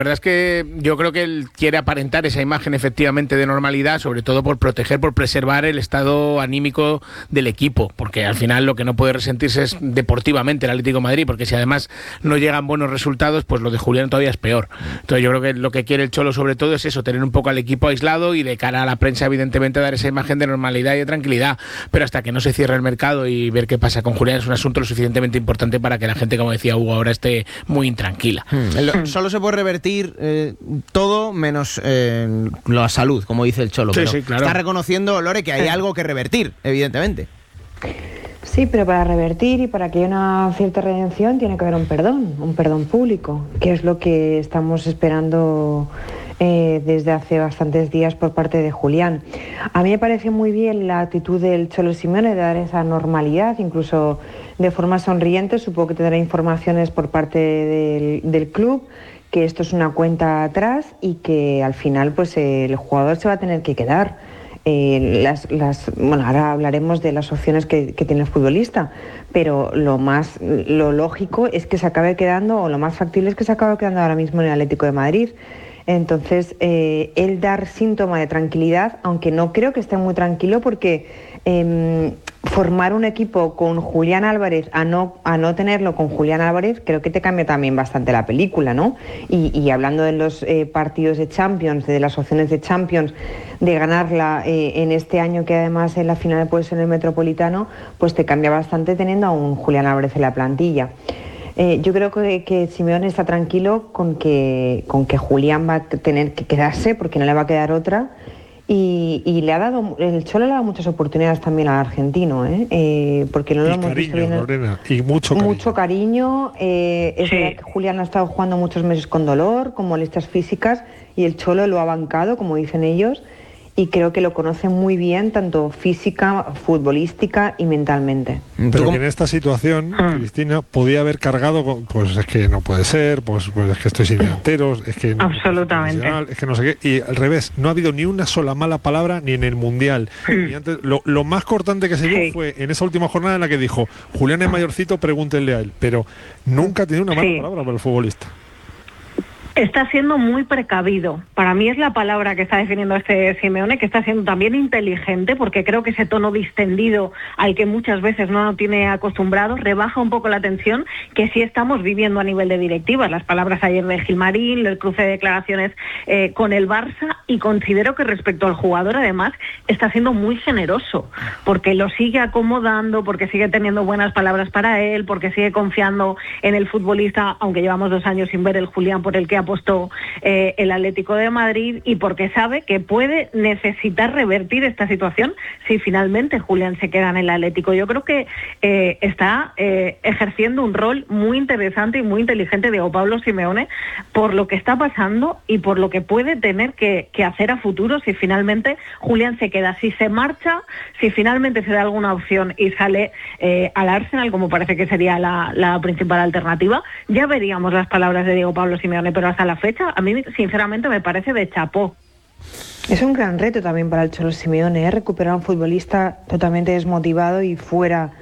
La verdad es que yo creo que él quiere aparentar esa imagen efectivamente de normalidad, sobre todo por proteger, por preservar el estado anímico del equipo, porque al final lo que no puede resentirse es deportivamente el Atlético de Madrid, porque si además no llegan buenos resultados, pues lo de Julián todavía es peor. Entonces yo creo que lo que quiere el Cholo sobre todo es eso, tener un poco al equipo aislado y de cara a la prensa evidentemente dar esa imagen de normalidad y de tranquilidad, pero hasta que no se cierre el mercado y ver qué pasa con Julián es un asunto lo suficientemente importante para que la gente, como decía Hugo, ahora esté muy intranquila. Solo se puede revertir todo menos la salud, como dice el Cholo. Sí, pero sí, claro. Está reconociendo, Lore, que hay algo que revertir, evidentemente. Sí, pero para revertir y para que haya una cierta redención tiene que haber un perdón público, que es lo que estamos esperando desde hace bastantes días por parte de Julián. A mí me parece muy bien la actitud del Cholo Simeone de dar esa normalidad, incluso de forma sonriente. Supongo que tendrá informaciones por parte del club, que esto es una cuenta atrás y que al final pues el jugador se va a tener que quedar. Bueno, ahora hablaremos de las opciones que tiene el futbolista, pero lo lógico es que se acabe quedando, o lo más factible es que se acabe quedando ahora mismo en el Atlético de Madrid. Entonces, él dar síntoma de tranquilidad, aunque no creo que esté muy tranquilo, porque formar un equipo con Julián Álvarez a no tenerlo con Julián Álvarez, creo que te cambia también bastante la película, ¿no? Y hablando de los partidos de Champions, de las opciones de Champions, de ganarla en este año, que además en la final puede ser en el Metropolitano, pues te cambia bastante teniendo a un Julián Álvarez en la plantilla. Yo creo que Simeone está tranquilo con que Julián va a tener que quedarse, porque no le va a quedar otra. Y el Cholo le ha dado muchas oportunidades también al argentino, porque no lo hemos visto bien. Lorena, y mucho cariño. Es Sí. verdad que Julián ha estado jugando muchos meses con dolor, con molestias físicas, y el Cholo lo ha bancado, como dicen ellos, y creo que lo conoce muy bien, tanto física, futbolística y mentalmente. Pero que en esta situación, Cristina, podía haber cargado con, pues es que no puede ser, pues es que estoy sin delanteros, es que no, Absolutamente. es que no sé qué, y al revés, no ha habido ni una sola mala palabra ni en el Mundial. Ni antes, lo más cortante que se vio fue en esa última jornada en la que dijo, Julián es mayorcito, pregúntenle a él, pero nunca ha tenido una mala palabra para el futbolista. Está siendo muy precavido. Para mí es la palabra que está definiendo este Simeone, que está siendo también inteligente, porque creo que ese tono distendido al que muchas veces no nos tiene acostumbrados rebaja un poco la tensión que sí estamos viviendo a nivel de directivas. Las palabras ayer de Gilmarín, el cruce de declaraciones con el Barça, y considero que respecto al jugador además está siendo muy generoso, porque lo sigue acomodando, porque sigue teniendo buenas palabras para él, porque sigue confiando en el futbolista, aunque llevamos 2 años sin ver el Julián por el que apostó el Atlético de Madrid, y porque sabe que puede necesitar revertir esta situación si finalmente Julián se queda en el Atlético. Yo creo que está ejerciendo un rol muy interesante y muy inteligente Diego Pablo Simeone por lo que está pasando y por lo que puede tener que hacer a futuro si finalmente Julián se queda. Si se marcha, si finalmente se da alguna opción y sale al Arsenal, como parece que sería la principal alternativa, ya veríamos las palabras de Diego Pablo Simeone, pero hasta la fecha a mí sinceramente me parece de chapó. Es un gran reto también para el Cholo Simeone, recuperar a un futbolista totalmente desmotivado y fuera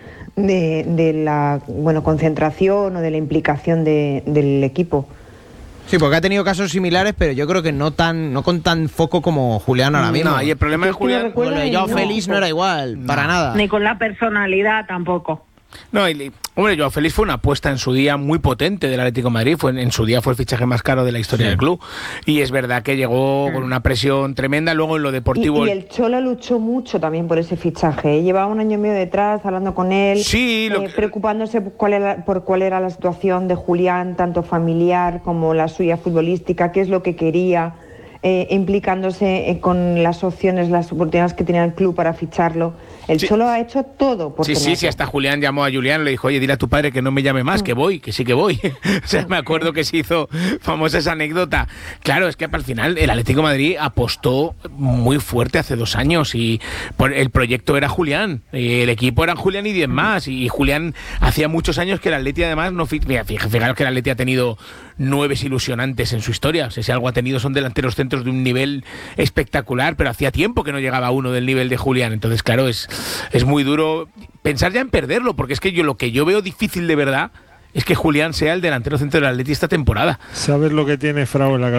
de la concentración o de la implicación del equipo. Sí, porque ha tenido casos similares, pero yo creo que no con tan foco como Julián ahora mismo. No, y el problema de Julián... Con lo de Joao Félix no era igual, para nada. Ni con la personalidad tampoco. No, hombre, Joao Félix fue una apuesta en su día muy potente del Atlético de Madrid. En su día fue el fichaje más caro de la historia del club. Y es verdad que llegó con una presión tremenda. Luego en lo deportivo... Y el Cholo luchó mucho también por ese fichaje. Llevaba 1 año y medio detrás, hablando con él, preocupándose por cuál era la situación de Julián, tanto familiar como la suya futbolística, qué es lo que quería, implicándose con las opciones, las oportunidades que tenía el club para ficharlo. El Cholo ha hecho todo por tenerlo. Sí, hasta Julián llamó a Julián y le dijo, oye, dile a tu padre que no me llame más, que voy, que sí que voy. O sea, me acuerdo que se hizo famosa esa anécdota. Claro, es que al final el Atlético de Madrid apostó muy fuerte hace 2 años y el proyecto era Julián, el equipo eran Julián y 10 más, y Julián hacía muchos años que el Atleti además no... Fijaros que el Atleti ha tenido 9 ilusionantes en su historia. O sea, si algo ha tenido son delanteros centros de un nivel espectacular, pero hacía tiempo que no llegaba uno del nivel de Julián. Entonces, claro, es muy duro pensar ya en perderlo, porque es que lo que yo veo difícil de verdad es que Julián sea el delantero centro del Atleti esta temporada. ¿Sabes lo que tiene Frau en la